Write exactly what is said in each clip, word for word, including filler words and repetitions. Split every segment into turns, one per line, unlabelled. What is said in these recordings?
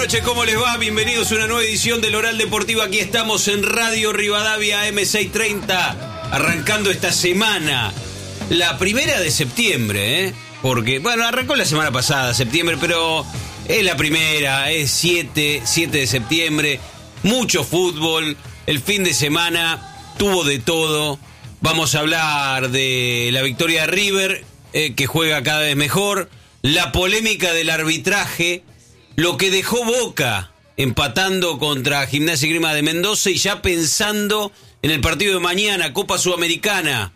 noches, ¿cómo les va? Bienvenidos a una nueva edición del Oral Deportivo. Aquí estamos en Radio Rivadavia M seiscientos treinta, arrancando esta semana, la primera de septiembre, ¿eh? Porque, bueno, arrancó la semana pasada, septiembre, pero es la primera, es siete de septiembre, mucho fútbol, el fin de semana tuvo de todo. Vamos a hablar de la victoria de River, eh, que juega cada vez mejor, la polémica del arbitraje, lo que dejó Boca empatando contra Gimnasia y Grima de Mendoza y ya pensando en el partido de mañana, Copa Sudamericana,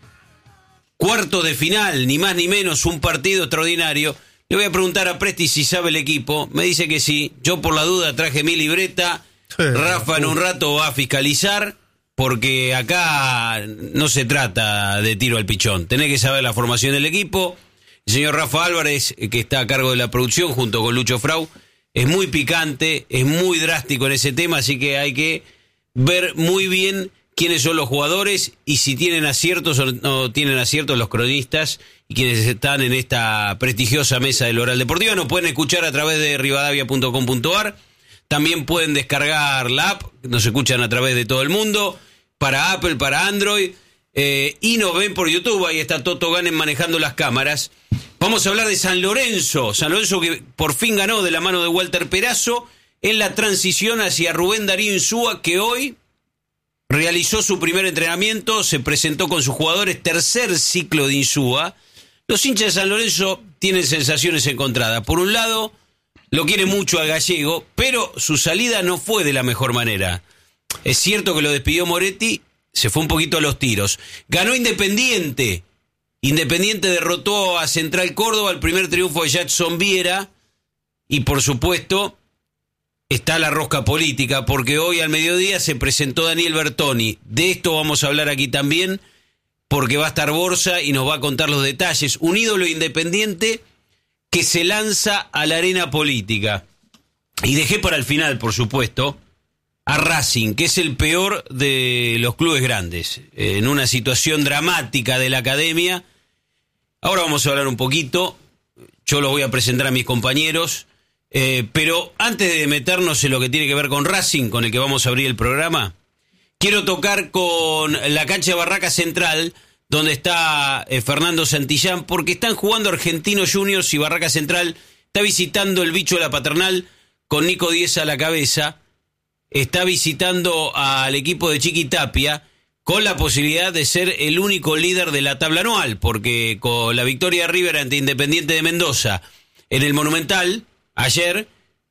cuartos de final, ni más ni menos, un partido extraordinario. Le voy a preguntar a Presti si sabe el equipo, me dice que sí, yo por la duda traje mi libreta, sí, Rafa en un rato va a fiscalizar, porque acá no se trata de tiro al pichón, tenés que saber la formación del equipo. El señor Rafa Álvarez, que está a cargo de la producción junto con Lucho Frau, es muy picante, es muy drástico en ese tema, así que hay que ver muy bien quiénes son los jugadores y si tienen aciertos o no tienen aciertos los cronistas y quienes están en esta prestigiosa mesa del Oral Deportivo. Nos pueden escuchar a través de rivadavia punto com punto ar, también pueden descargar la app, nos escuchan a través de todo el mundo, para Apple, para Android, eh, y nos ven por YouTube, ahí está Toto Ganen manejando las cámaras. Vamos a hablar de San Lorenzo, San Lorenzo que por fin ganó de la mano de Walter Perazo en la transición hacia Rubén Darío Insúa, que hoy realizó su primer entrenamiento, se presentó con sus jugadores, tercer ciclo de Insúa. Los hinchas de San Lorenzo tienen sensaciones encontradas. Por un lado, lo quiere mucho al gallego, pero su salida no fue de la mejor manera. Es cierto que lo despidió Moretti, se fue un poquito a los tiros. Ganó Independiente. Independiente derrotó a Central Córdoba, el primer triunfo de Jackson Viera, y por supuesto está la rosca política, porque hoy al mediodía se presentó Daniel Bertoni. De esto vamos a hablar aquí también, porque va a estar Borsa y nos va a contar los detalles. Un ídolo independiente que se lanza a la arena política. Y dejé para el final, por supuesto, a Racing, que es el peor de los clubes grandes, en una situación dramática de la academia. Ahora vamos a hablar un poquito, yo los voy a presentar a mis compañeros, eh, pero antes de meternos en lo que tiene que ver con Racing, con el que vamos a abrir el programa, quiero tocar con la cancha de Barraca Central, donde está eh, Fernando Santillán, porque están jugando Argentinos Juniors y Barraca Central está visitando el bicho de la Paternal con Nico Díez a la cabeza. Está visitando al equipo de Chiqui Tapia con la posibilidad de ser el único líder de la tabla anual, porque con la victoria de River ante Independiente de Mendoza en el Monumental, ayer,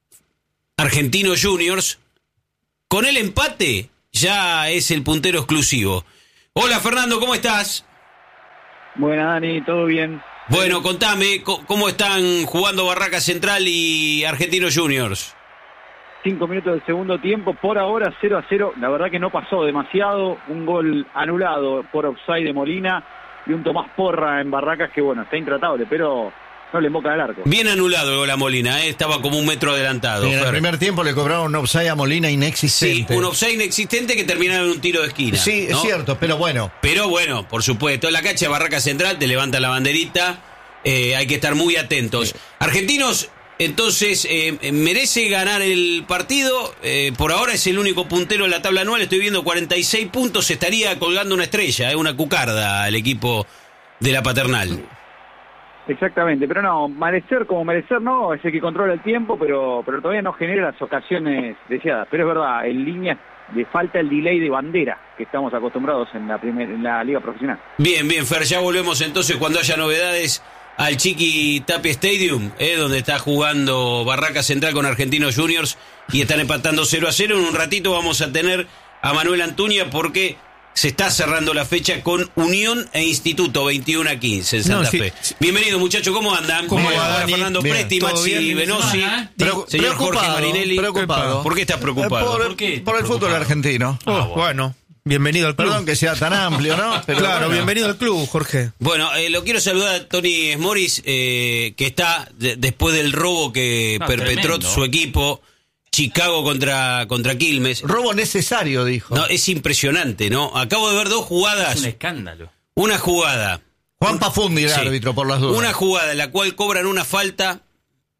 Argentinos Juniors, con el empate, ya es el puntero exclusivo. Hola Fernando, ¿cómo estás?
Buenas Dani, ¿todo bien?
Bueno, contame, ¿cómo están jugando Barraca Central y Argentinos Juniors?
Cinco minutos del segundo tiempo, por ahora cero a cero, la verdad que no pasó demasiado, un gol anulado por offside de Molina y un Tomás Porra en Barracas que bueno, está intratable, pero no le emboca al arco.
Bien anulado el gol a Molina, ¿eh? Estaba como un metro adelantado.
Sí, en el primer tiempo le cobraron un offside a Molina inexistente.
Sí, un offside inexistente que terminaron en un tiro de esquina.
Sí,
¿no?
Es cierto, pero bueno.
Pero bueno, por supuesto, la cancha de Barraca Central te levanta la banderita, eh, hay que estar muy atentos. Sí. Argentinos... Entonces, eh, merece ganar el partido, eh, por ahora es el único puntero en la tabla anual, estoy viendo cuarenta y seis puntos, estaría colgando una estrella, eh, una cucarda al equipo de la Paternal.
Exactamente, pero no, merecer como merecer no, es el que controla el tiempo, pero pero todavía no genera las ocasiones deseadas, pero es verdad, en línea le falta el delay de bandera que estamos acostumbrados en la, primer, en la liga profesional.
Bien, bien, Fer, ya volvemos entonces cuando haya novedades al Chiqui Tapia Stadium, eh, donde está jugando Barraca Central con Argentinos Juniors y están empatando cero a cero. En un ratito vamos a tener a Manuel Antuña porque se está cerrando la fecha con Unión e Instituto veintiuno a quince en Santa no, sí, Fe. Sí. Bienvenido muchachos, ¿cómo andan?
¿Cómo
va,
Dani?
Fernando
Bien,
Presti, Maxi Venosi,
Preo-
señor Jorge Marinelli.
Preocupado.
¿Por qué estás preocupado?
Por,
¿Por, qué
por el fútbol argentino.
Oh, ah, bueno. bueno. Bienvenido al club.
Perdón que sea tan amplio, ¿no?
Pero claro, bueno. Bienvenido al club, Jorge.
Bueno, eh, lo quiero saludar a Tony Smoris, eh, que está de, después del robo que no, perpetró tremendo. Su equipo, Chicago contra, contra Quilmes.
Robo necesario, dijo.
No, es impresionante, ¿no? Acabo de ver dos jugadas.
Es un escándalo.
Una jugada.
Juan Pafundi, el sí, árbitro, por las dudas.
Una jugada en la cual cobran una falta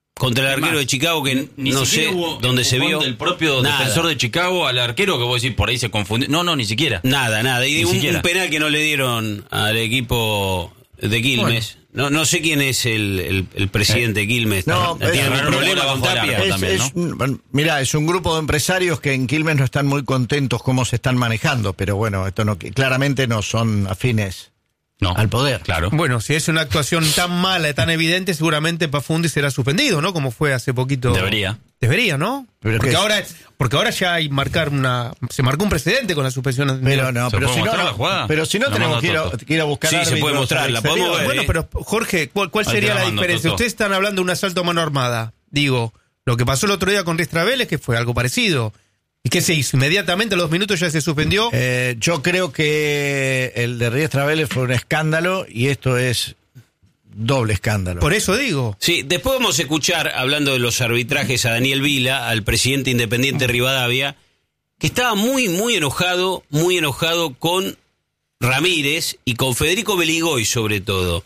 contra el arquero
más,
de Chicago que
ni
no
siquiera
sé
hubo
dónde se
empujón
vio.
del propio
Nada.
defensor de Chicago al arquero, que vos decís, por ahí se confundió. No, no, ni siquiera.
Nada, nada. Y
Ni
un,
siquiera.
un penal que no le dieron al equipo de Quilmes. No, no sé quién es el, el, el presidente de Quilmes.
No,
¿Tiene
es-
algún
es-
problema
es-
con
es-
Tapia?
es-
Es,
también,
es un- mirá, es un grupo de empresarios que en Quilmes no están muy contentos cómo se están manejando, pero bueno, esto no, claramente no son afines
No.
al poder.
Claro.
Bueno, si es una actuación tan mala y tan evidente, seguramente Pafundi será suspendido, ¿no? Como fue hace poquito.
Debería.
Debería, ¿no?
Pero
porque
que-
ahora porque ahora ya hay marcar una se marcó un precedente con la suspensión.
Pero no,
¿Se
pero
puede
si no,
mostrar
no,
la jugada?
pero si no
La
tenemos
manda
que ir, a,
Toto.
que ir a buscar
Sí, se
árbitros
puede mostrar,
al
la podemos
exterior.
ver.
Bueno, pero Jorge, ¿cuál, cuál
Ahí
sería
te la
la
mando,
diferencia?
Toto.
Ustedes están hablando de un asalto a mano armada. Digo, lo que pasó el otro día con Riestra Vélez, que fue algo parecido. ¿Y qué se hizo? Inmediatamente a los minutos ya se suspendió.
Eh, yo creo que el de Riestra Vélez fue un escándalo y esto es doble escándalo.
Por eso digo.
Sí, después vamos a escuchar, hablando de los arbitrajes, a Daniel Vila, al presidente independiente Rivadavia, que estaba muy, muy enojado, muy enojado con Ramírez y con Federico Beligoy sobre todo.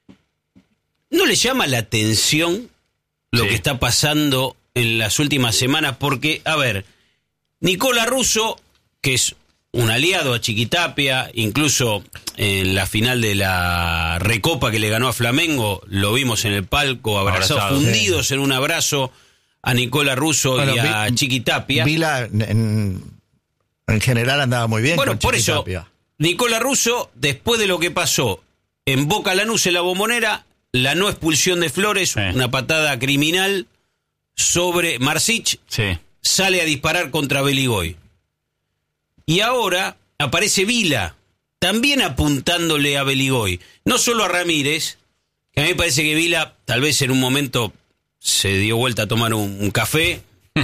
¿No le llama la atención lo
Sí.
que está pasando en las últimas semanas? Porque, a ver, Nicola Russo, que es un aliado a Chiquitapia, incluso en la final de la Recopa que le ganó a Flamengo, lo vimos en el palco, abrazados,
Abrazados,
fundidos en un abrazo a Nicola Russo
Bueno,
y a
Vi-
Chiquitapia.
Vila en, en general andaba muy bien.
Bueno,
con
por eso,
Chiquitapia.
Nicola Russo, después de lo que pasó en Boca Lanús en la Bombonera, la no expulsión de Flores,
Sí.
una patada criminal sobre Marsic,
Sí.
sale a disparar contra Beligoy. Y ahora aparece Vila, también apuntándole a Beligoy. No solo a Ramírez, que a mí me parece que Vila tal vez en un momento se dio vuelta a tomar un, un café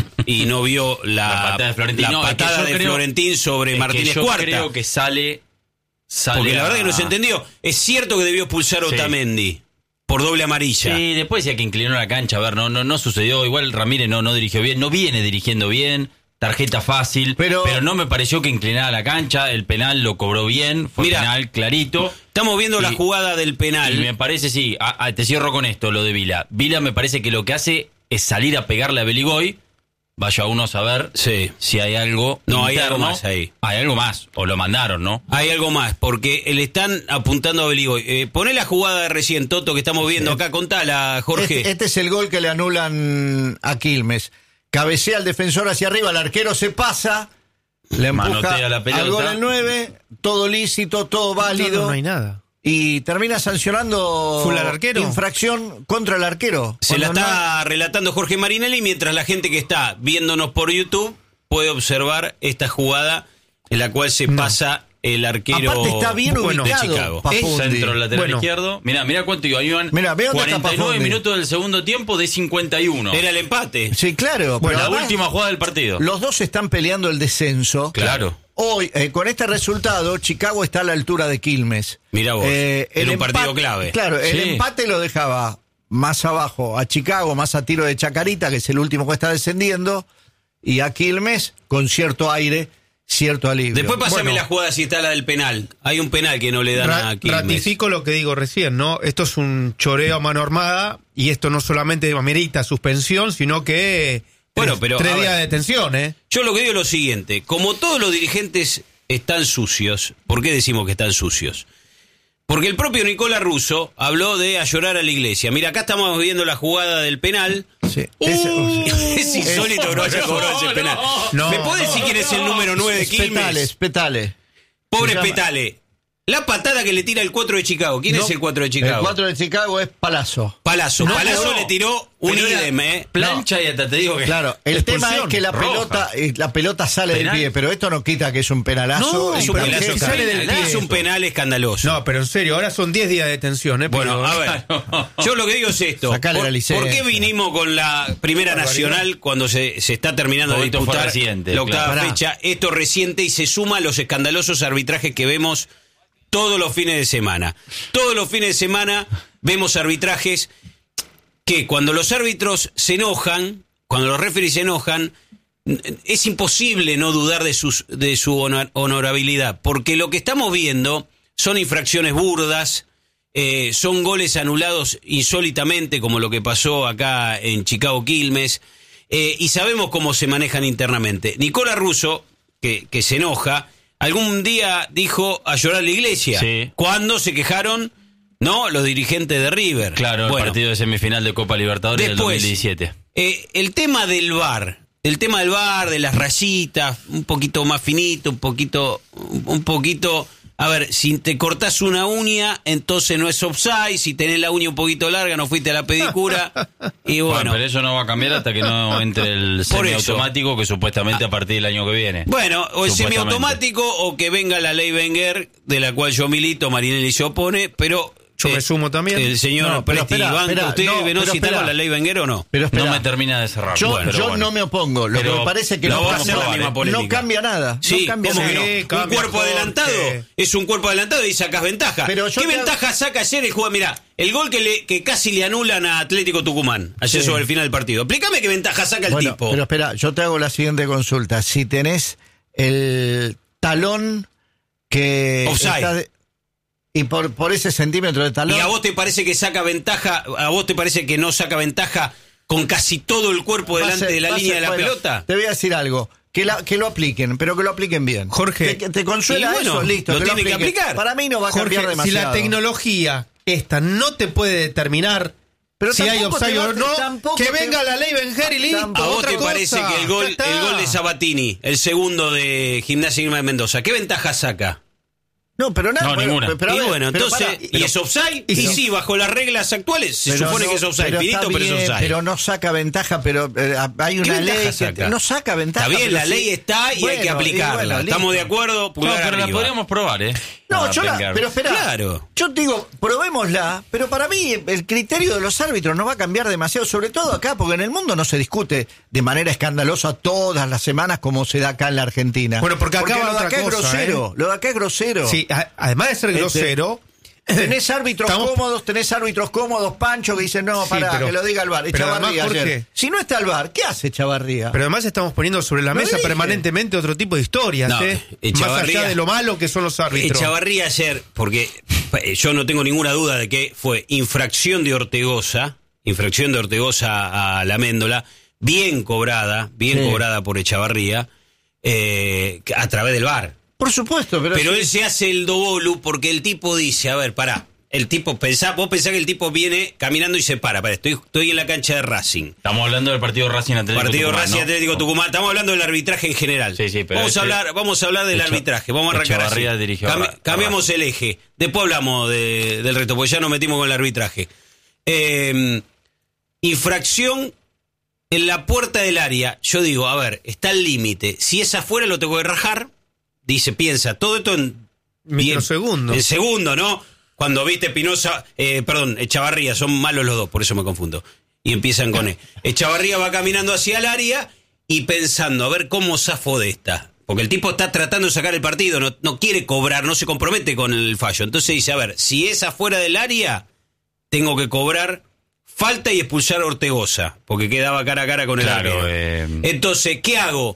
y no vio la,
La patada de Florentín.
la
No, es que
patada
yo
de
creo-
Florentín sobre
Es que
Martínez
yo
Cuarta.
creo que sale. sale
Porque la verdad
a-
que no se entendió. Es cierto que debió expulsar a
Sí.
Otamendi por doble amarilla.
Sí, después decía que inclinó la cancha. A ver, no, no, no sucedió. Igual Ramírez no, no dirigió bien. No viene dirigiendo bien. Tarjeta fácil.
Pero-
Pero, no me pareció que inclinara la cancha. El penal lo cobró bien. Fue
Mira,
penal clarito.
Estamos viendo la
Y-
jugada del penal.
Y me parece, sí. a- a- te cierro con esto, lo de Vila. Vila me parece que lo que hace es salir a pegarle a Beligoy. Vaya uno a saber
Sí.
si hay algo.
No, hay
interno.
algo más ahí.
Hay algo más. O lo mandaron, ¿no?
Hay algo más, porque le están apuntando a Beligoy. Eh, poné la jugada de recién, Toto, que estamos viendo acá. Contala, Jorge.
Este, este es el gol que le anulan a Quilmes. Cabecea al defensor hacia arriba, el arquero se pasa, le empuja
Manotea la pelota.
al gol el nueve, todo lícito, todo válido.
No, no, no hay nada.
Y termina sancionando
¿Full al arquero?
infracción contra el arquero.
Se la
Cuando no
está relatando Jorge Marinelli, mientras la gente que está viéndonos por YouTube puede observar esta jugada en la cual se pasa el arquero
Aparte está bien
bueno,
de
ubicado,
Chicago.
Pafundi.
Centro lateral
Bueno.
izquierdo. Mirá, mirá cuánto iba. Iban
Mirá, ve dónde está
cuarenta y nueve
Pafundi.
minutos del segundo tiempo de cincuenta y uno.
Era el empate.
Sí, claro.
Bueno,
pero
la
además,
última jugada del partido.
los dos están peleando el descenso.
Claro.
Hoy, eh, con este resultado, Chicago está a la altura de Quilmes.
Mirá vos,
Eh,
era
el
un partido
empate-
clave.
Claro, el
Sí.
empate lo dejaba más abajo a Chicago, más a tiro de Chacarita, que es el último que está descendiendo, y a Quilmes con cierto aire, cierto alivio.
Después pásame
Bueno.
la jugada si está la del penal. Hay un penal que no le dan
Ra-
a Quilmes.
ratifico lo que digo recién, ¿no? Esto es un choreo a mano armada y esto no solamente amerita suspensión, sino que
Bueno,
tres,
pero,
tres
a
días
ver.
de detención, ¿eh?
Yo lo que digo es lo siguiente, como todos los dirigentes están sucios, ¿por qué decimos que están sucios? Porque el propio Nicola Russo habló de a llorar a la iglesia. Mira, acá estamos viendo la jugada del penal.
Sí.
Uh,
Ese-
es insólito que no haya cobrado ese penal.
no.
¿Me puede decir quién es el número nueve de
es Petales,
Quilmes?
Petales.
Pobre
Se llama-
Petale. La patada que le tira el cuatro de Chicago. ¿Quién
No,
es el cuatro de Chicago?
El cuatro de Chicago es Palazzo.
Palazzo.
No,
Palazzo
no.
le tiró un
Pero era
idem, ¿eh?
Plancha y hasta te digo que.
Claro, el
Expulsión
tema es que la
roja.
pelota, eh, la pelota sale
Penal.
del pie, pero esto no quita que es un penalazo.
No,
Es un
pero
penalazo
que sale del
escandaloso.
pie.
Es un penal escandaloso.
No, pero en serio, ahora son diez días de detención, ¿eh?
Bueno,
Pero-
a ver, yo lo que digo es esto.
Sacale
¿Por,
la licencia.
por qué vinimos con la Primera
Barbaridad.
Nacional cuando se, se está terminando de
Porque esto fue
disputar
reciente,
la octava
claro.
fecha? Esto reciente y se suma a los escandalosos arbitrajes que vemos todos los fines de semana. Todos los fines de semana vemos arbitrajes que cuando los árbitros se enojan, cuando los referees se enojan, es imposible no dudar de, sus, de su honor- honorabilidad, porque lo que estamos viendo son infracciones burdas, eh, son goles anulados insólitamente, como lo que pasó acá en Chicago Quilmes, eh, y sabemos cómo se manejan internamente. Nicola Russo, que, que se enoja, algún día dijo a llorar la iglesia,
Sí.
cuando se quejaron, ¿no?, los dirigentes de River.
Claro,
Bueno,
el partido de semifinal de Copa Libertadores del dos
después,
mil diecisiete.
Eh, el tema del V A R, el tema del V A R, de las rayitas, un poquito más finito, un poquito, un poquito, a ver, si te cortás una uña, entonces no es offside, si tenés la uña un poquito larga, no fuiste a la pedicura, y
Bueno,
bueno.
pero eso no va a cambiar hasta que no entre el
Por eso.
semiautomático, que supuestamente a partir del año que viene.
Bueno, o el
Supuestamente.
semiautomático, o que venga la ley Wenger, de la cual yo milito, Marinelli se opone, pero...
Yo me sumo también.
El señor
No, pero
Presti,
espera,
¿banca
espera,
usted
no,
Velosi,
pero
está
espera.
con la ley Wenger o no?
Pero espera,
No me termina de cerrar.
yo,
Bueno,
yo
pero bueno.
no me opongo. Lo
Pero
que me parece que
lo
no
vamos a
cambia,
hacer la misma polémica.
no cambia nada.
Sí,
no cambia
¿cómo
nada.
que no?
Sí,
Un
cambia,
cuerpo
Jorge.
adelantado es un cuerpo adelantado y sacas ventaja.
Pero yo
¿Qué
te-
ventaja saca ayer el jugador? Mirá, el gol que, le, que casi le anulan a Atlético Tucumán ayer
Sí.
sobre el final del partido. Explícame qué ventaja saca el
Bueno,
tipo.
pero espera, yo te hago la siguiente consulta. Si tenés el talón que
Offside.
está de- y por, por ese centímetro de talón.
¿Y a vos te parece que saca ventaja, a vos te parece que no saca ventaja con casi todo el cuerpo
va a
delante
ser-
de la
va a
línea
ser-
de la
bueno,
pelota?
Te voy a decir algo. Que, la, que lo apliquen, pero que lo apliquen bien.
Jorge.
¿Te, te consuela
Y bueno,
eso? Listo.
lo
que
tiene que
apliquen.
aplicar.
Para mí no va a
Jorge,
cambiar
si
demasiado.
la tecnología esta no te puede determinar
Pero
si hay
tampoco te
offside
va-
o no,
tampoco
que
te-
venga la ley Wenger y listo.
Tampoco-
¿A vos
otra
te
cosa.
parece que el gol,
Ya está.
el gol de Sabatini, el segundo de Gimnasia Grima de Mendoza, qué ventaja saca?
No, pero nada.
No,
pero-
ninguna.
pero a
y
ver,
bueno,
pero
entonces,
para-
¿y es offside?
y
Y,
si-
sí, bajo las reglas actuales se
pero
supone
no-
que es offside,
pero
finito,
está
pero es
bien,
offside.
Pero no saca ventaja, pero eh, hay una
ventaja
ley que
saca?
no saca ventaja.
Está bien,
pero
la
sí-
ley está y hay
Bueno,
que aplicarla.
bueno, listo.
Estamos de acuerdo,
No,
pulgar
pero la
arriba.
podríamos probar, ¿eh?
No,
Ah,
yo la,
Wenger.
pero espera,
Claro.
yo te digo, probémosla, pero para mí el criterio de los árbitros no va a cambiar demasiado, sobre todo acá, porque en el mundo no se discute de manera escandalosa todas las semanas como se da acá en la Argentina.
Bueno, porque acá va
lo de
otra
acá es
cosa,
grosero, lo de acá es grosero.
Sí, a- además de ser
Este,
grosero,
Tenés árbitros
Estamos-
cómodos, tenés árbitros cómodos, Pancho, que dicen, no,
Sí,
para
pero-
que lo diga el VAR.
pero
Echavarría
además,
ayer.
Jorge-
Si no está el VAR, ¿qué hace Echavarría?
pero además estamos poniendo sobre la
Lo
mesa
dije.
permanentemente otro tipo de historias,
No,
¿eh? Más
Echavarría-
allá de lo malo que son los árbitros.
Echavarría ayer, porque eh, yo no tengo ninguna duda de que fue infracción de Ortegoza, infracción de Ortegoza a la Méndola, bien cobrada, bien
Sí.
cobrada por Echavarría, eh, a través del VAR.
Por supuesto, pero...
Pero
si-
él se hace el dobolu porque el tipo dice, a ver, pará, el tipo, pensá, vos pensás que el tipo viene caminando y se para, pará, estoy, estoy en la cancha de Racing.
Estamos hablando del partido Racing Atlético
Partido
Tucumán,
Racing
¿no?
Atlético Tucumán. Estamos hablando del arbitraje en general.
Sí, sí, pero
vamos, a
ese-
hablar, vamos a hablar del
Echa-
arbitraje. Vamos a arrancar así.
Echavarría dirigió a
Cambi-
Ra- a
cambiamos
Racing.
el eje. Después hablamos de- del resto, porque ya nos metimos con el arbitraje. Eh, infracción en la puerta del área. Yo digo, a ver, está el límite. Si es afuera, lo tengo que rajar. Dice, piensa, todo esto en
Microsegundos.
En segundo, ¿no? Cuando viste Pinoza, eh, perdón, Echavarría, son malos los dos, por eso me confundo. Y empiezan con E. Echavarría va caminando hacia el área y pensando, a ver cómo zafo de esta. Porque el tipo está tratando de sacar el partido, no, no quiere cobrar, no se compromete con el fallo. Entonces dice, a ver, si es afuera del área, tengo que cobrar falta y expulsar a Ortegoza, porque quedaba cara a cara con el
Claro,
arquero.
eh.
Entonces, ¿qué hago?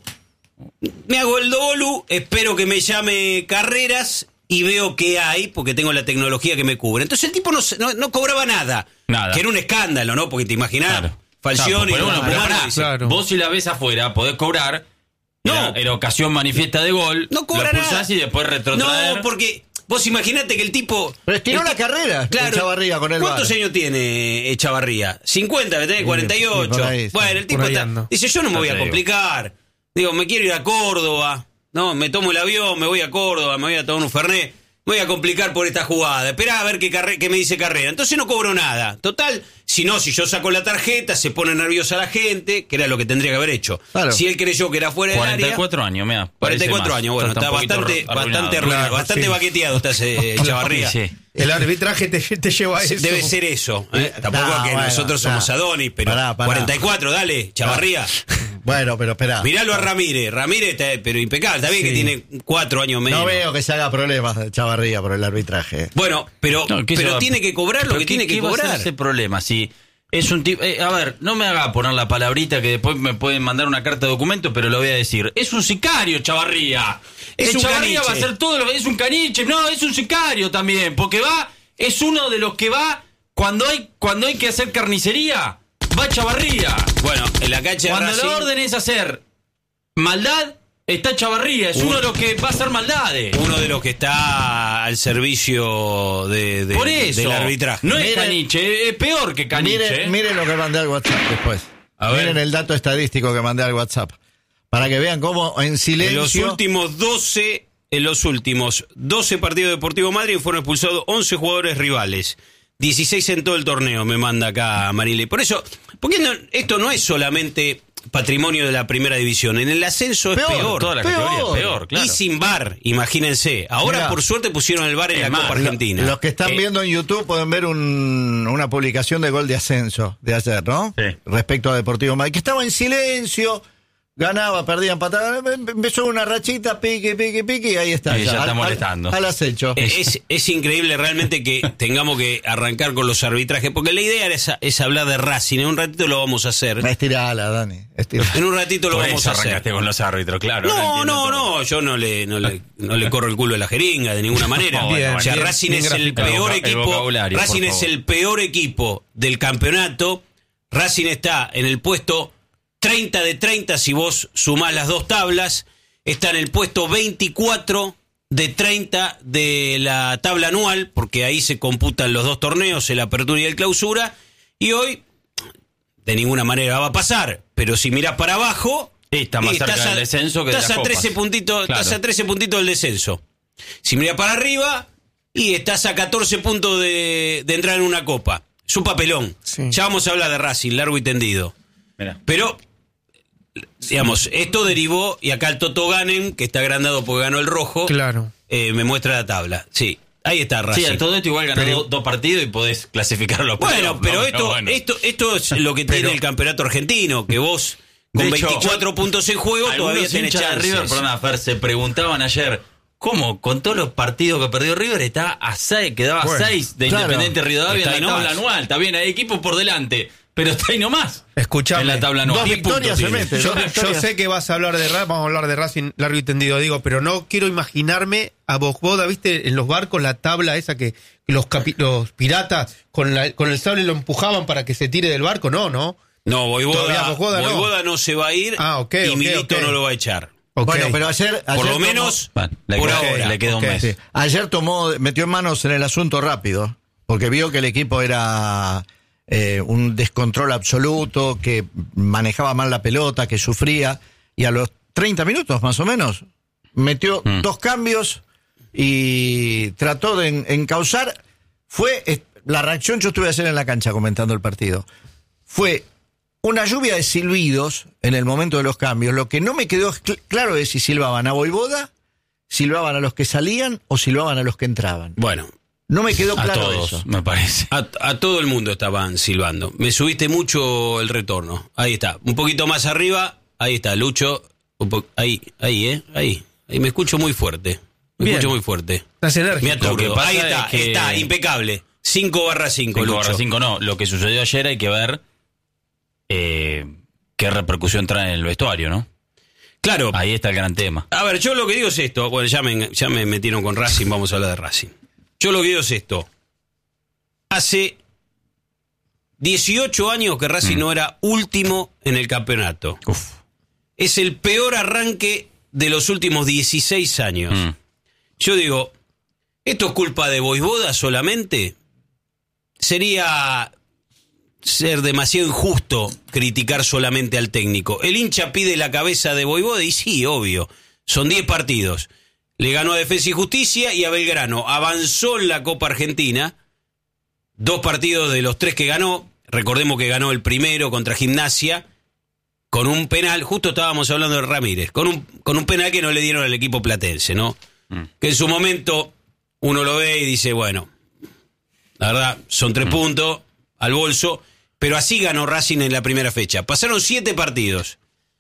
Me hago el dobolu, espero que me llame Carreras y veo qué hay, porque tengo la tecnología que me cubre. Entonces el tipo no, se- no, no cobraba nada.
Nada.
Que era un escándalo, ¿no? Porque te imaginás,
Claro.
Falcioni,
Claro, pero bueno, pero
Tucumán,
pará,
dice,
claro.
Vos si la ves afuera podés cobrar.
No.
Era, era ocasión manifiesta de gol.
no cobra
lo expulsás
nada.
y después retrotraer.
No, porque vos imaginate que el tipo...
Pero estiró
el
la
ti-
carrera, Echavarría, con el
¿Cuántos
VAR?
años tiene Echavarría? cincuenta, debe tener cuarenta y ocho.
sí, por ahí, sí.
Bueno, el tipo
Por ahí
está-
ando.
dice, yo no me
Ya
voy
te
a
digo.
complicar. Digo, me quiero ir a Córdoba. No, me tomo el avión, me voy a Córdoba, me voy a tomar un Fernet. Me voy a complicar por esta jugada. Esperá a ver qué, carre- qué me dice Carrera. Entonces no cobro nada. Total, si no, si yo saco la tarjeta, se pone nerviosa la gente, que era lo que tendría que haber hecho.
Claro.
Si él creyó que era fuera del área...
cuarenta y cuatro años, mira.
cuarenta y cuatro años, bueno, está,
un poquito
bastante,
arruinado.
bastante arruinado,
Claro,
bastante
sí.
baqueteado está ese Echavarría.
Sí.
El arbitraje te, te lleva a eso.
Debe ser eso. ¿eh? Tampoco
No,
que
bueno,
nosotros
no.
somos Adonis, pero
Pará, pará.
cuarenta y cuatro, dale, Chavarría.
Bueno, pero espera.
Miralo a Ramírez. Ramírez está, pero impecable. Está bien
Sí.
que tiene cuatro años menos.
No veo que se haga problemas Echavarría por el arbitraje.
Bueno, pero,
No, ¿qué se
pero
va-
tiene que cobrar lo
¿Pero
que
qué-
tiene que
qué va a ser
cobrar.
ese problema? Si es un tipo. eh, a ver, no me haga poner la palabrita que después me pueden mandar una carta de documento, pero lo voy a decir. Es un sicario, Chavarría.
Es
Es
un
Chavarría
caniche.
va a hacer todo lo que es un caniche. No, es un sicario también, porque va Es uno de los que va cuando hay cuando hay que hacer carnicería, va a Chavarría.
Bueno, en la cancha de
Cuando
Racing,
la orden es hacer maldad, está Chavarría. Es
Uno-
uno de los que va a hacer maldades.
uno de los que está al servicio de, de-
Por eso.
del arbitraje.
No es
Miren-
Caniche, es peor que Caniche.
Miren, miren lo que mandé al WhatsApp después.
A ver.
Miren el dato estadístico que mandé al WhatsApp. Para que vean cómo en
En los
silencio...
últimos doce, en los últimos doce partidos de Deportivo Madrid fueron expulsados once jugadores rivales. dieciséis en todo el torneo, me manda acá Marile. Por eso, porque no- esto no es solamente patrimonio de la primera división. En el ascenso es
Peor,
peor.
Toda la
Peor.
categoría es peor, claro.
Y sin V A R, imagínense. Ahora,
Mirá.
por suerte, pusieron el V A R en
Es
la
más,
Copa
lo-
Argentina.
Los que están
Eh,
viendo en YouTube pueden ver un- una publicación de Gol de Ascenso de ayer, ¿no?
Sí.
Respecto a Deportivo Madrid, que estaba en silencio, ganaba, perdía, empataba, em- empezó una rachita, pique, pique, pique, y ahí está.
Y ya está
al- al-
molestando.
Al, acecho.
Es, es increíble realmente que tengamos que arrancar con los arbitrajes, porque la idea era esa- es hablar de Racing. En un ratito lo vamos a hacer.
Estirala, Dani, estirala.
En un ratito lo
Por
vamos
eso
a hacer.
arrancaste con los árbitros, claro. ahora
No,
entiendo
no,
todo.
no, yo no le, no le, no le corro el culo de la jeringa de ninguna manera.
No, bueno,
o sea,
bien,
Racing
bien
es el
graficado.
peor
El voca- el
equipo.
vocabulario,
Racing
por
es
favor.
el peor equipo del campeonato. Racing está en el puesto treinta de treinta si vos sumás las dos tablas. Está en el puesto veinticuatro de treinta de la tabla anual, porque ahí se computan los dos torneos, el Apertura y el Clausura. Y hoy, de ninguna manera va a pasar, pero si mirás para abajo,
Está más
y
cerca
estás
del
a-
descenso que de
estás
las
a
copas.
trece puntitos,
Claro.
estás a trece puntitos del descenso. Si mirás para arriba, y estás a catorce puntos de, de entrar en una copa. Es un papelón.
Sí.
Ya vamos a hablar de Racing, largo y tendido.
Mirá.
Pero, digamos, esto derivó, y acá el Toto Ganen, que está agrandado porque ganó el rojo,
Claro.
eh, me muestra la tabla. Sí, ahí está Racing.
Sí, a todo esto igual ganó
Pero-
do- dos partidos y podés clasificarlo.
Bueno, pero esto, esto, esto es lo que tiene el campeonato argentino, que vos con
De hecho,
veinticuatro puntos en juego todavía
algunos
tenés
hinchas de
chances.
River, perdona, Fer, se preguntaban ayer, ¿cómo? Con todos los partidos que perdió River, está a seis, quedaba a
Bueno,
seis de
claro,
Independiente Rivadavia
está
en la
ahí
tabla
nomás.
anual. Está bien, hay equipos por delante, pero está ahí nomás.
Escuchame,
En la tabla anual.
dos
diez
victorias
puntos
se
tiene.
mete.
Yo,
dos
yo
victorias.
sé que vas a hablar de Racing, vamos a hablar de Racing largo y tendido, digo, pero no quiero imaginarme a Bosboda, ¿viste? En los barcos la tabla esa que los, capi- los piratas con, la- con el sable lo empujaban para que se tire del barco, no, no.
No,
Todavía
Voivoda,
Voivoda no.
Voivoda no se va a ir
Ah, ok,
y
ok,
Milito
ok.
no lo va a echar.
Ok.
Bueno, pero ayer...
Por
ayer
lo
tomó-
menos,
Bueno, le
por
queda-
ahora.
le queda un
ok.
mes.
Sí. Ayer tomó, metió manos en el asunto rápido, porque vio que el equipo era eh, un descontrol absoluto, que manejaba mal la pelota, que sufría, y a los treinta minutos más o menos metió
Mm.
dos cambios y trató de en- encauzar. Fue eh, la reacción, yo estuve ayer en la cancha comentando el partido, fue una lluvia de silbidos en el momento de los cambios. Lo que no me quedó cl- claro es si silbaban a Voivoda, silbaban a los que salían o silbaban a los que entraban.
Bueno,
No me quedó
A
claro
todos,
eso.
me parece.
a, a todo el mundo estaban silbando. Me subiste mucho el retorno. Ahí está. Un poquito más arriba. Ahí está, Lucho. Un po- ahí, ahí, ¿eh? Ahí. Ahí me escucho muy fuerte. Me
Bien.
escucho muy fuerte.
Estás enérgico.
Me aturdo.
Lo que pasa
Ahí está,
es que-
está, impecable. cinco barra cinco,
cinco
Lucho.
barra cinco no. Lo que sucedió ayer hay que ver eh, qué repercusión trae en el vestuario, ¿no?
Claro.
Ahí está el gran tema.
A ver, yo lo que digo es esto. Bueno, ya me, ya me metieron con Racing, vamos a hablar de Racing. Yo lo que digo es esto. Hace dieciocho años que Racing
Mm.
no era último en el campeonato.
Uf.
Es el peor arranque de los últimos dieciséis años.
Mm.
Yo digo, ¿esto es culpa de Voivoda solamente? Sería ser demasiado injusto criticar solamente al técnico. El hincha pide la cabeza de Voivoda y sí, obvio. Son diez partidos. Le ganó a Defensa y Justicia y a Belgrano. Avanzó en la Copa Argentina. Dos partidos de los tres que ganó. Recordemos que ganó el primero contra Gimnasia. Con un penal, justo estábamos hablando de Ramírez. Con un, con un penal que no le dieron al equipo platense, ¿no?
Mm.
Que en su momento uno lo ve y dice, bueno, la verdad, son tres puntos al bolso. Pero así ganó Racing en la primera fecha. Pasaron siete partidos.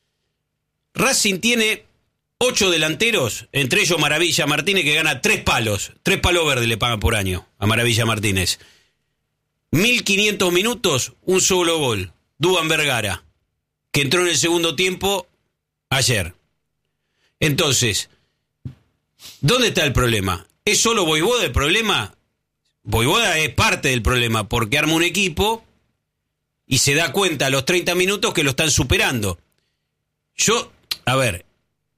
Racing tiene ocho delanteros, entre ellos Maravilla Martínez, que gana tres palos. Tres palos verdes le pagan por año a Maravilla Martínez. mil quinientos minutos, un solo gol. Dúban Vergara, que entró en el segundo tiempo ayer. Entonces, ¿dónde está el problema? ¿Es solo Voivoda el problema? Voivoda es parte del problema, porque arma un equipo y se da cuenta a los treinta minutos que lo están superando. Yo, a ver,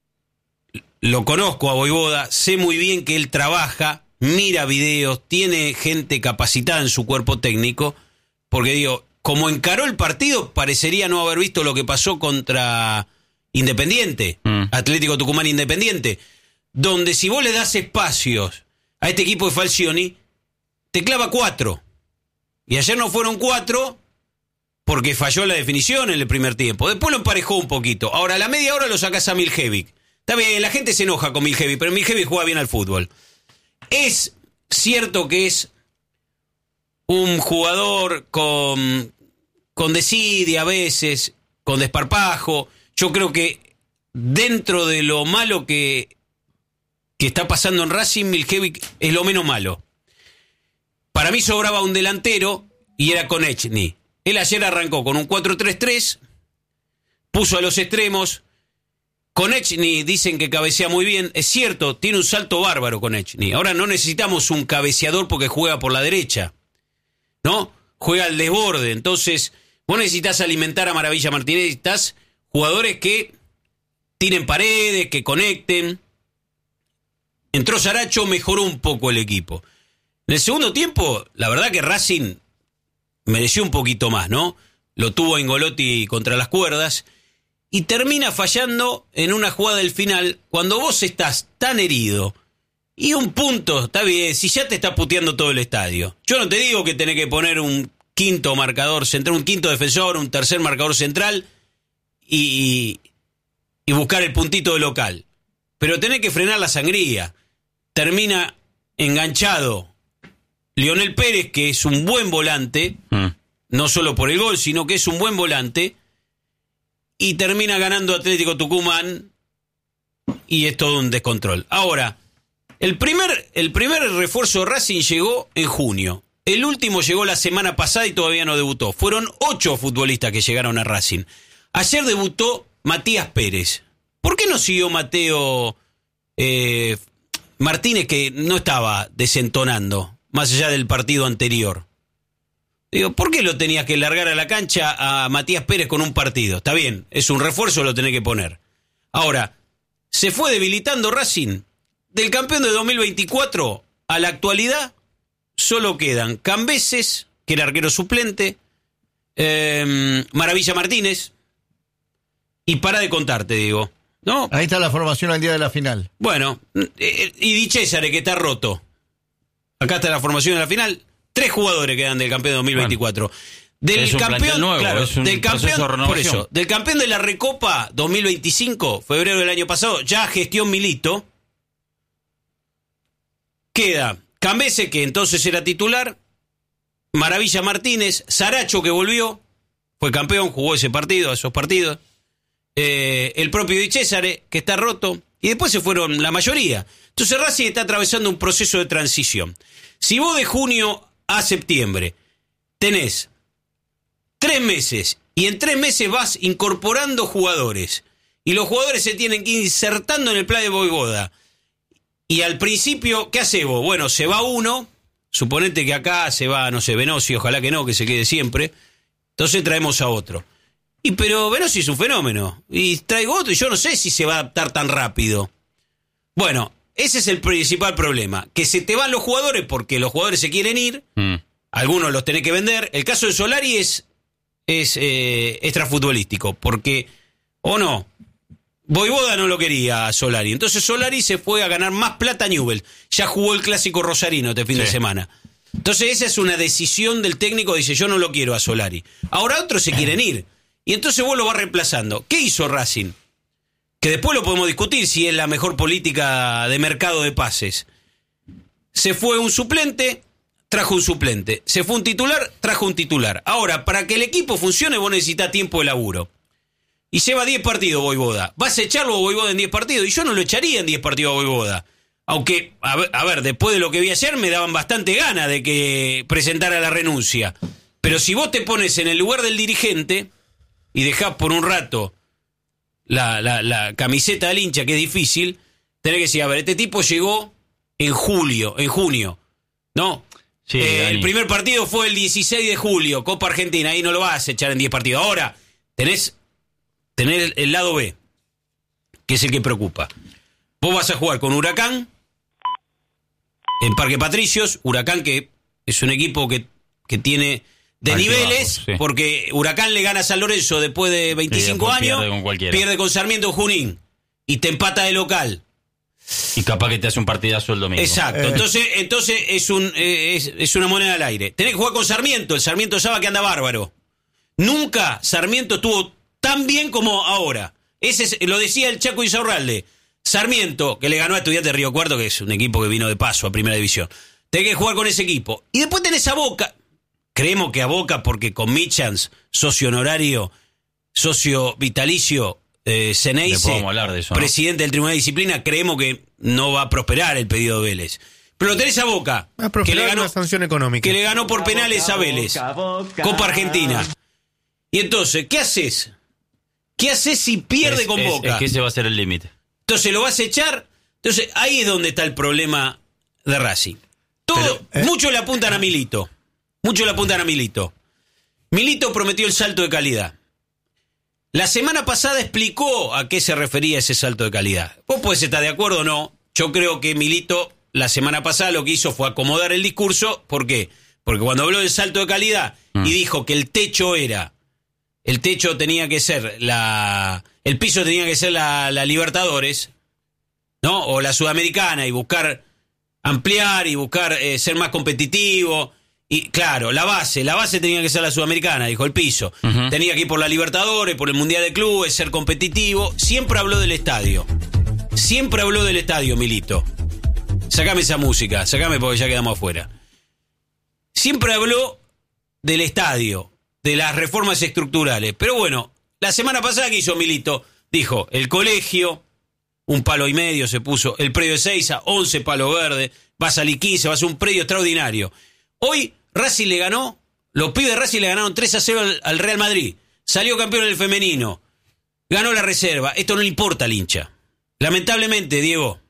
lo conozco a Voivoda, sé muy bien que él trabaja, mira videos, tiene gente capacitada en su cuerpo técnico, porque digo, como encaró el partido, parecería no haber visto lo que pasó contra Independiente, mm. Atlético Tucumán Independiente, donde si vos le das espacios a este equipo de Falcioni, te clava cuatro. Y ayer no fueron cuatro porque falló la definición en el primer tiempo. Después lo emparejó un poquito. Ahora, a la media hora lo sacás a Miljevic. Está bien, la gente se enoja con Miljevic, pero Miljevic juega bien al fútbol. Es cierto que es un jugador con, con desidia a veces, con desparpajo. Yo creo que dentro de lo malo que, que está pasando en Racing, Miljevic es lo menos malo. Para mí sobraba un delantero y era Konechny. Él ayer arrancó con un cuatro tres tres, puso a los extremos. Konechny dicen que cabecea muy bien. Es cierto, tiene un salto bárbaro Konechny. Ahora no necesitamos un cabeceador porque juega por la derecha, ¿no? Juega al desborde. Entonces, vos necesitas alimentar a Maravilla Martínez. Necesitas jugadores que tiren paredes, que conecten. Entró Saracho, mejoró un poco el equipo. En el segundo tiempo, la verdad que Racing mereció un poquito más, ¿no? Lo tuvo Engolotti contra las cuerdas y termina fallando en una jugada del final cuando vos estás tan herido y un punto, está bien, si ya te está puteando todo el estadio. Yo no te digo que tenés que poner un quinto marcador central, un quinto defensor, un tercer marcador central y, y buscar el puntito de local. Pero tenés que frenar la sangría. Termina enganchado Lionel Pérez, que es un buen volante, mm. no solo por el gol, sino que es un buen volante, y termina ganando Atlético Tucumán, y es todo un descontrol. Ahora, el primer, el primer refuerzo de Racing llegó en junio, el último llegó la semana pasada y todavía no debutó. Fueron ocho futbolistas que llegaron a Racing. Ayer debutó Matías Pérez. ¿Por qué no siguió Mateo eh, Martínez, que no estaba desentonando? Más allá del partido anterior. Digo, ¿por qué lo tenías que largar a la cancha a Matías Pérez con un partido? Está bien, es un refuerzo, lo tenés que poner. Ahora, se fue debilitando Racing. Del campeón de dos mil veinticuatro a la actualidad, solo quedan Cambeses, que era arquero suplente, eh, Maravilla Martínez, y para de contarte, digo. ¿No?
Ahí está la formación al día de la final.
Bueno, eh, y Di Cesare, que está roto. Acá está la formación en la final. Tres jugadores quedan del campeón de dos mil veinticuatro. Bueno, del
es un
campeón,
nuevo,
claro,
es un
del campeón,
de
por eso, del campeón de la Recopa dos mil veinticinco, febrero del año pasado, ya gestión Milito. Queda Cambese, que entonces era titular, Maravilla Martínez, Saracho, que volvió, fue campeón, jugó ese partido, esos partidos. Eh, el propio Di Cesare, que está roto, y después se fueron la mayoría. Entonces Racing está atravesando un proceso de transición. Si vos de junio a septiembre tenés tres meses y en tres meses vas incorporando jugadores y los jugadores se tienen que ir insertando en el plan de Voivoda, y al principio, ¿qué hace vos? Bueno, se va uno, suponete que acá se va, no sé, Benossi, ojalá que no, que se quede siempre, entonces traemos a otro. Y pero Benossi es un fenómeno. Y traigo otro y yo no sé si se va a adaptar tan rápido. Bueno, ese es el principal problema. Que se te van los jugadores porque los jugadores se quieren ir. Mm. Algunos los tenés que vender. El caso de Solari es, es eh, extrafutbolístico. Porque, o no, Voivoda no lo quería a Solari. Entonces Solari se fue a ganar más plata a Newell's. Ya jugó el clásico rosarino este fin sí. de semana. Entonces esa es una decisión del técnico. Dice, yo no lo quiero a Solari. Ahora otros se quieren ir. Y entonces vos lo vas reemplazando. ¿Qué hizo Racing? Que después lo podemos discutir si es la mejor política de mercado de pases. Se fue un suplente, trajo un suplente. Se fue un titular, trajo un titular. Ahora, para que el equipo funcione, vos necesitas tiempo de laburo. Y lleva diez partidos Voivoda. ¿Vas a echarlo a Voivoda en diez partidos? Y yo no lo echaría en diez partidos a Voivoda. Aunque, a ver, a ver, después de lo que vi ayer, me daban bastante ganas de que presentara la renuncia. Pero si vos te pones en el lugar del dirigente y dejás por un rato la, la, la camiseta del hincha, que es difícil, tenés que decir, a ver, este tipo llegó en julio, en junio, ¿no?
Sí,
Eh,
Dani.
el primer partido fue el dieciséis de julio, Copa Argentina, ahí no lo vas a echar en diez partidos. Ahora, tenés, tenés el, el lado B, que es el que preocupa. Vos vas a jugar con Huracán en Parque Patricios, Huracán que es un equipo que, que tiene de
Altibajos,
niveles,
sí.
porque Huracán le gana a San Lorenzo después de veinticinco
después
años,
pierde con cualquiera.
pierde con Sarmiento en Junín y te empata de local.
Y capaz que te hace un partidazo el domingo.
Exacto,
Eh.
entonces, entonces es, un, eh, es, es una moneda al aire. Tenés que jugar con Sarmiento, el Sarmiento sabe que anda bárbaro. Nunca Sarmiento estuvo tan bien como ahora. Ese es, lo decía el Chaco Insaurralde. Sarmiento, que le ganó a Estudiantes de Río Cuarto, que es un equipo que vino de paso a Primera División. Tenés que jugar con ese equipo. Y después tenés a Boca. Creemos que a Boca, porque con Michans, socio honorario, socio vitalicio, eh, Ceneice,
Después vamos a hablar de eso, ¿no?
presidente del Tribunal de Disciplina, creemos que no va a prosperar el pedido de Vélez. Pero lo tenés a Boca,
Va a
que
prosperar
le ganó,
una sanción económica.
que le ganó por penales a Vélez. Copa Argentina. Y entonces, ¿qué haces? ¿Qué haces si pierde
Es-
con
es-
Boca?
Es que ese va a ser el límite.
Entonces, ¿lo vas a echar? Entonces, ahí es donde está el problema de Racing. Todo,
Pero, ¿eh?
muchos le apuntan a Milito. Muchos le apuntan a Milito. Milito prometió el salto de calidad. La semana pasada explicó a qué se refería ese salto de calidad. Vos podés estar de acuerdo o no. Yo creo que Milito, la semana pasada, lo que hizo fue acomodar el discurso. ¿Por qué? Porque cuando habló del salto de calidad
Mm.
y dijo que el techo era... El techo tenía que ser la... El piso tenía que ser la, la Libertadores, ¿no? O la Sudamericana, y buscar ampliar y buscar eh, ser más competitivo. Y claro, la base, la base tenía que ser la Sudamericana, dijo, el piso.
Ujú.
Tenía que ir por la Libertadores, por el Mundial de Clubes, ser competitivo. Siempre habló del estadio. Siempre habló del estadio, Milito. Sacame esa música, sacame porque ya quedamos afuera. Siempre habló del estadio, de las reformas estructurales. Pero bueno, la semana pasada que hizo Milito, dijo, el colegio, un palo y medio se puso, el predio de Seiza, once palos verdes, va a salir quince, va a ser un predio extraordinario. Hoy Racing le ganó, los pibes de Racing le ganaron tres a cero al, al Real Madrid, salió campeón en el femenino, ganó la reserva. Esto no le importa al hincha. Lamentablemente, Diego,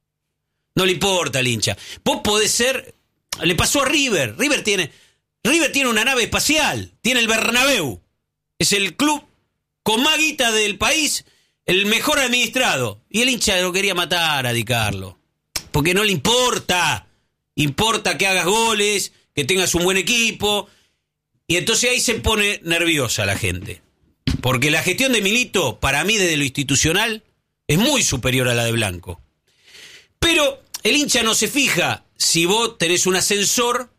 no le importa al hincha. Vos podés ser, le pasó a River, River tiene... River tiene una nave espacial, tiene el Bernabéu. Es el club con más guita del país, el mejor administrado. Y el hincha lo quería matar a Di Carlo. Porque no le importa. Importa que hagas goles, que tengas un buen equipo. Y entonces ahí se pone nerviosa la gente. Porque la gestión de Milito, para mí desde lo institucional, es muy superior a la de Blanco. Pero el hincha no se fija si vos tenés un ascensor,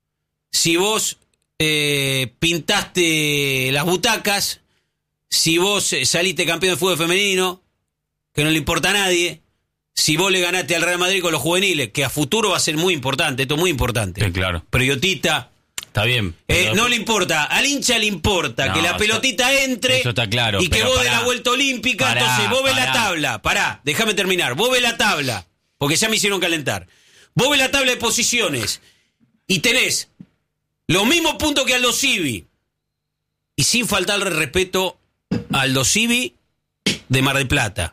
si vos eh, pintaste las butacas, si vos eh, saliste campeón de fútbol femenino, que no le importa a nadie, si vos le ganaste al Real Madrid con los juveniles, que a futuro va a ser muy importante, esto es muy importante.
Sí, claro.
Periodista,
Está bien.
eh,
pero-
no le importa, al hincha le importa
No,
que la
eso-
pelotita entre
eso está claro,
y que
pero
vos
pará.
de la vuelta olímpica,
Pará,
entonces vos ves la
pará.
tabla, pará, déjame terminar, vos ves la tabla, porque ya me hicieron calentar, vos ves la tabla de posiciones y tenés los mismos puntos que Aldo Civi, y sin faltarle respeto a Aldo Civi de Mar del Plata,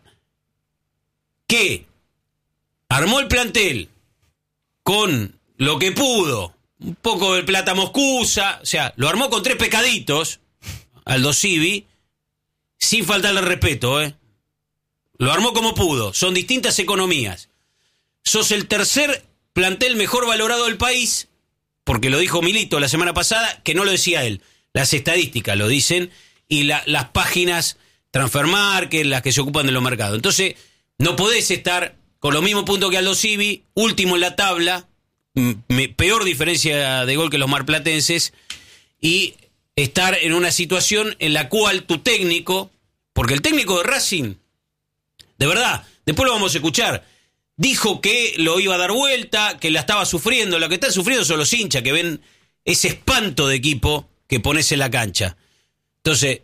que armó el plantel con lo que pudo, un poco de plata moscusa, o sea, lo armó con tres pescaditos, Aldo Civi, sin faltarle respeto, ¿eh? Lo armó como pudo, son distintas economías. Sos el tercer plantel mejor valorado del país, porque lo dijo Milito la semana pasada, que no lo decía él. Las estadísticas lo dicen y la, las páginas Transfermarket, las que se ocupan de los mercados. Entonces, no podés estar con los mismos puntos que Aldo Civi, último en la tabla, m- peor diferencia de gol que los marplatenses, y estar en una situación en la cual tu técnico, porque el técnico de Racing, de verdad, después lo vamos a escuchar, dijo que lo iba a dar vuelta, que la estaba sufriendo. Lo que están sufriendo son los hinchas, que ven ese espanto de equipo que pones en la cancha. Entonces,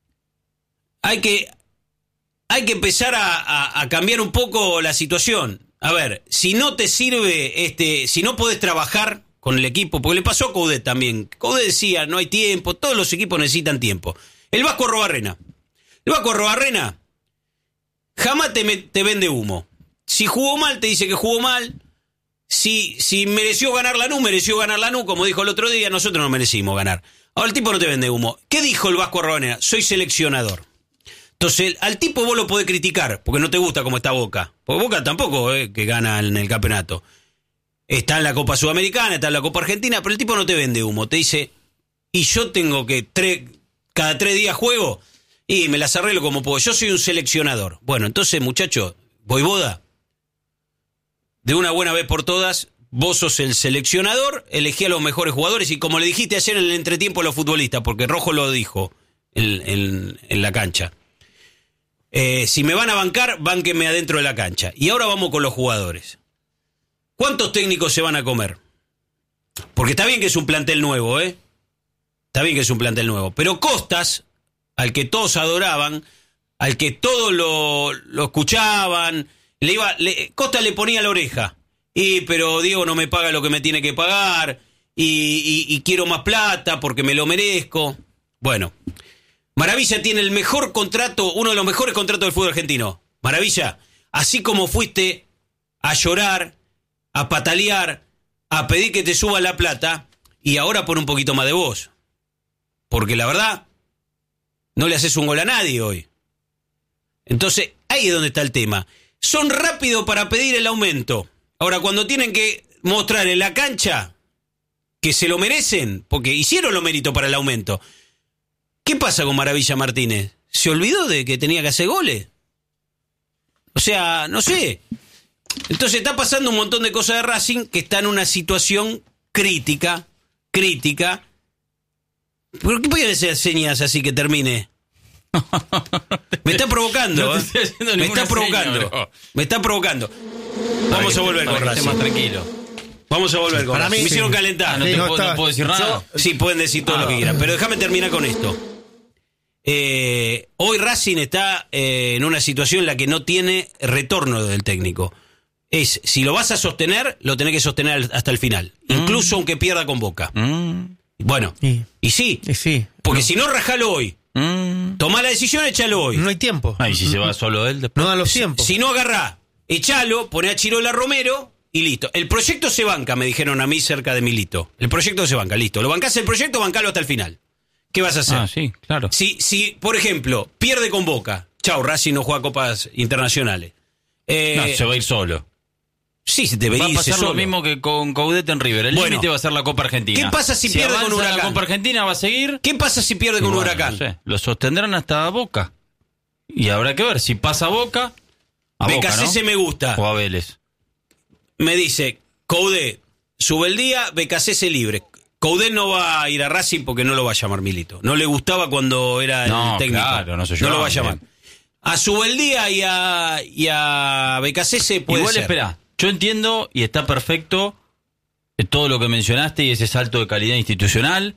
hay que, hay que empezar a, a, a cambiar un poco la situación. A ver, si no te sirve, este, si no podés trabajar con el equipo, porque le pasó a Coudet también. Coudet decía, no hay tiempo, todos los equipos necesitan tiempo. El Vasco Arrobarrena. El Vasco Arrobarrena jamás te, me, te vende humo. Si jugó mal, te dice que jugó mal. si, si mereció ganar Lanús, mereció ganar Lanús, como dijo el otro día, nosotros no merecimos ganar. Ahora el tipo no te vende humo. ¿Qué dijo el Vasco Arrabanera? Soy seleccionador. Entonces, al tipo vos lo podés criticar, porque no te gusta cómo está Boca. Porque Boca tampoco eh, que gana en el campeonato. Está en la Copa Sudamericana, está en la Copa Argentina, pero el tipo no te vende humo. Te dice, y yo tengo que tres, cada tres días juego y me las arreglo como puedo. Yo soy un seleccionador. Bueno, entonces, muchacho, Voivoda, de una buena vez por todas, vos sos el seleccionador, elegí a los mejores jugadores y como le dijiste ayer en el entretiempo a los futbolistas, porque Rojo lo dijo en, en, en la cancha. Eh, si me van a bancar, bánquenme adentro de la cancha. Y ahora vamos con los jugadores. ¿Cuántos técnicos se van a comer? Porque está bien que es un plantel nuevo, ¿eh? Está bien que es un plantel nuevo. Pero Costas, al que todos adoraban, al que todos lo, lo escuchaban, le iba, le, Costas le ponía la oreja. Y, pero Diego no me paga lo que me tiene que pagar, y, y, y quiero más plata porque me lo merezco. Bueno, Maravilla tiene el mejor contrato, uno de los mejores contratos del fútbol argentino. Maravilla, así como fuiste a llorar, a patalear, a pedir que te suba la plata, y ahora pon un poquito más de voz. Porque la verdad, no le haces un gol a nadie hoy. Entonces, ahí es donde está el tema. Son rápidos para pedir el aumento. Ahora, cuando tienen que mostrar en la cancha que se lo merecen, porque hicieron los méritos para el aumento. ¿Qué pasa con Maravilla Martínez? ¿Se olvidó de que tenía que hacer goles? O sea, no sé. Entonces está pasando un montón de cosas de Racing que está en una situación crítica, crítica. ¿Por qué pueden hacer señas así que termine? Me está provocando,
No te
¿eh?
estoy haciendo
Me
ninguna
está provocando.
seña, bro.
Me está provocando. Vamos a volver con
Para que esté
Racing.
más tranquilo.
Vamos a volver con
Para
Racing.
mí-
Me hicieron
sí.
calentar.
Ah, no,
Sí,
te
no
puedo,
está-
no puedo decir nada.
Sí, pueden decir todo
Ah,
lo que
no.
quieran, pero déjame terminar con esto. Eh, hoy Racing está eh, en una situación en la que no tiene retorno del técnico. Es, si lo vas a sostener, lo tenés que sostener hasta el final.
Mm.
Incluso aunque pierda con Boca.
Mm,
Bueno,
Y,
y sí,
y sí.
porque
no,
si no, rajalo hoy.
mm.
Tomá la decisión, échalo hoy.
no hay tiempo.
Ah, y si se va solo él después.
No dan los tiempos.
Si no agarrá, echalo, poné a Chirola Romero y listo. El proyecto se banca, me dijeron a mí cerca de Milito. El proyecto se banca, listo. Lo bancás el proyecto, bancalo hasta el final. ¿Qué vas a hacer?
Ah, sí, claro.
Si, si, por ejemplo, pierde con Boca, chau, Racing no juega copas internacionales. Eh,
No, se va a ir solo.
sí, se debería
Va a
irse
pasar lo
solo.
mismo que con Coudet en River. El
Bueno.
límite va a ser la Copa Argentina.
¿Qué pasa si pierde con
avanza
Huracán?
La Copa Argentina va a seguir.
¿Qué pasa si pierde con
Y bueno,
Huracán?
no sé, lo sostendrán hasta Boca. Y habrá que ver si pasa a Boca. A Boca,
Becasese
¿no?
me gusta.
O a Vélez.
Me dice, Coudet, sube el día, Becasese libre. Coudet no va a ir a Racing porque no lo va a llamar Milito. No le gustaba cuando era
No,
el técnico.
claro, no se
lo va a
llevaban
llamar.
bien.
A Subeldía y a, y a Becasese puede
Igual,
ser.
espera. Yo entiendo y está perfecto eh, todo lo que mencionaste y ese salto de calidad institucional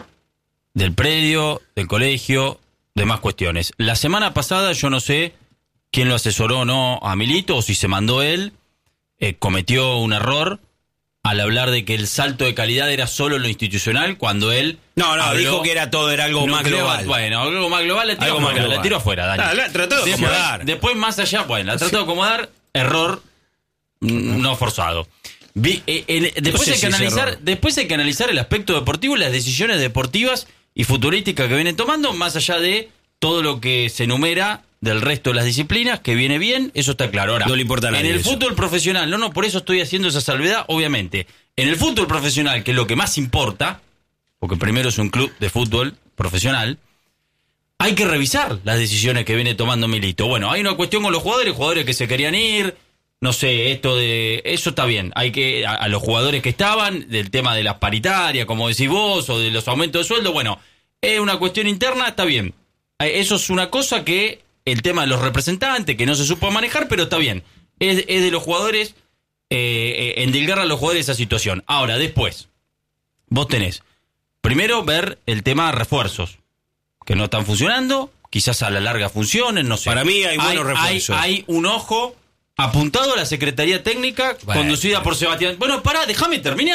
del predio, del colegio, demás cuestiones. La semana pasada yo no sé quién lo asesoró o no a Milito o si se mandó él, eh, cometió un error al hablar de que el salto de calidad era solo en lo institucional cuando él
No, no,
habló-
dijo que era todo, era algo más
nuclear.
global.
Bueno, algo más global, la tiró
Algo más
afuera,
global.
la tiró afuera, Dani.
Ah, la trató de
Después-
acomodar.
Después, más allá, bueno, la trató de acomodar, error mm, no forzado. Vi- eh, el- después,
sé
hay
si
que
es
analizar,
error.
después hay que analizar el aspecto deportivo y las decisiones deportivas y futurísticas que vienen tomando, más allá de todo lo que se enumera del resto de las disciplinas, que viene bien, eso está claro. Ahora,
No le importa a nadie
en el
eso.
fútbol profesional, no, no, por eso estoy haciendo esa salvedad, obviamente. En el fútbol profesional, que es lo que más importa, porque primero es un club de fútbol profesional, hay que revisar las decisiones que viene tomando Milito. Bueno, hay una cuestión con los jugadores, jugadores que se querían ir, no sé, esto de... Eso está bien, hay que... A, a los jugadores que estaban, del tema de las paritarias, como decís vos, o de los aumentos de sueldo, bueno, es una cuestión interna, está bien. Eh, Eso es una cosa que... El tema de los representantes, que no se supo manejar, pero está bien. Es, es de los jugadores, eh, eh, endilgar a los jugadores esa situación. Ahora, después, vos tenés, primero ver el tema de refuerzos, que no están funcionando, quizás a la larga funcionen, no sé.
Para mí hay buenos refuerzos.
Hay, hay un ojo apuntado a la Secretaría Técnica,
Bueno.
conducida por Sebastián. Bueno, pará, déjame terminar.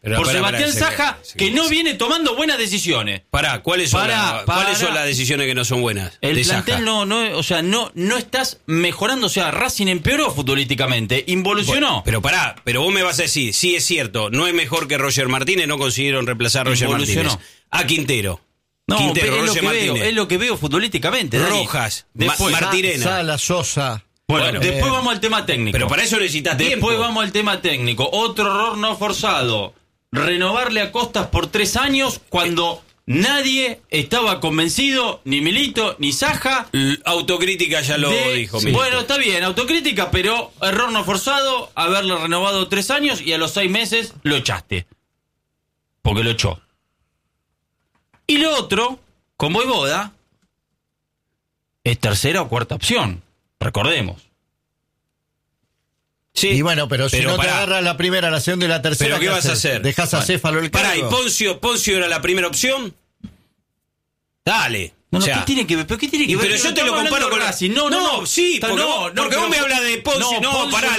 Pero
por
pará,
Sebastián
pará,
Saja,
sí,
que
sí.
no viene tomando buenas decisiones.
Pará, ¿cuáles son,
Pará,
la-
pará.
¿cuáles son las decisiones que no son buenas?
El
de
plantel
Saja?
no, no, o sea, no, no estás mejorando, o sea, Racing empeoró futbolísticamente, involucionó.
Bueno, pero pará, pero vos me vas a decir, sí es cierto, no es mejor que Roger Martínez, no consiguieron reemplazar a Roger
Involucionó.
Martínez. A Quintero.
no,
Quintero,
pero es lo,
Roger
que veo,
Martínez.
es lo que veo futbolísticamente. Dani.
Rojas,
Después,
Ma- Martirena.
Sala, Sosa.
bueno,
Bueno,
después
eh,
vamos al tema técnico.
Pero para eso necesitas
Después
tiempo.
vamos al tema técnico. Otro error no forzado. Renovarle a Costas por tres años cuando nadie estaba convencido, ni Milito, ni Saja.
L- Autocrítica ya lo
de-
dijo.
Sí.
Milito.
Bueno, está bien, autocrítica, pero error no forzado, haberle renovado tres años y a los seis meses lo echaste. Porque lo echó. Y lo otro, con Voivoda, es tercera o cuarta opción. Recordemos.
Sí,
Y bueno, pero, si
pero
no te
pará.
agarras la primera, la segunda y la tercera,
¿Pero qué vas a hacer?
¿Dejás a
Bueno.
Céfalo el
Pará, ¿y
cargo?
Poncio, Poncio era la primera opción? Dale.
No, no,
O sea,
¿qué tiene que ver? ¿Pero qué tiene que
y
ver?
pero yo te lo
Estamos
comparo
hablando
con
de
la-
Racing. No, no, no.
sí,
Está-
porque
no,
vos-
no,
porque vos
pero-
me hablas de Poncio. No,
Poncio
pará,